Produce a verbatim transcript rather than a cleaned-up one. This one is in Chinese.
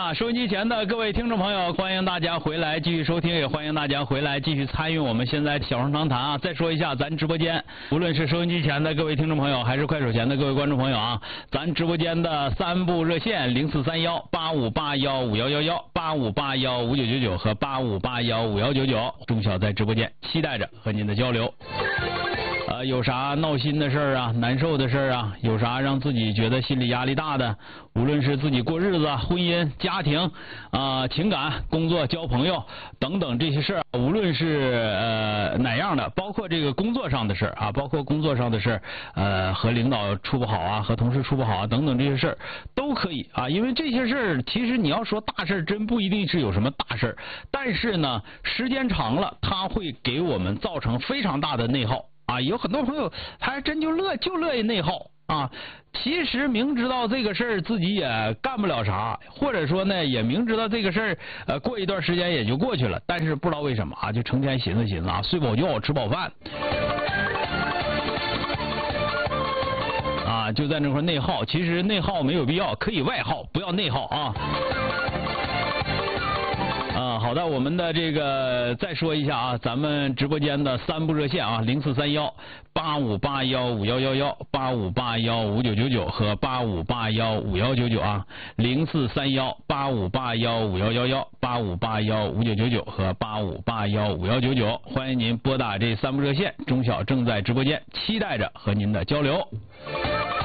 啊，收音机前的各位听众朋友，欢迎大家回来继续收听，也欢迎大家回来继续参与我们现在小声长谈啊。再说一下，咱直播间无论是收音机前的各位听众朋友，还是快手前的各位观众朋友啊，咱直播间的三部热线零四三幺八五八幺五幺幺幺、八五八幺五九九九和八五八幺五幺九九，中小在直播间期待着和您的交流。呃，有啥闹心的事儿啊，难受的事儿啊，有啥让自己觉得心理压力大的，无论是自己过日子、婚姻、家庭啊、呃、情感、工作、交朋友等等这些事儿，无论是呃哪样的，包括这个工作上的事儿啊，包括工作上的事儿，呃和领导处不好啊，和同事处不好啊等等这些事儿都可以啊，因为这些事儿其实你要说大事儿，真不一定是有什么大事儿，但是呢，时间长了，它会给我们造成非常大的内耗。啊，有很多朋友他还真就乐就乐意内耗啊。其实明知道这个事儿自己也干不了啥，或者说呢也明知道这个事儿呃过一段时间也就过去了，但是不知道为什么啊，就成天寻思寻思啊，睡饱觉吃饱饭啊，就在那块内耗。其实内耗没有必要，可以外耗，不要内耗啊。啊，好的，我们的这个再说一下啊，咱们直播间的三部热线啊，零四三幺八五八幺五幺幺幺、八五八幺五九九九和八五八幺五幺九九啊，零四三幺八五八幺五幺幺幺、八五八幺五九九九和八五八幺五幺九九，欢迎您拨打这三部热线，中小正在直播间，期待着和您的交流。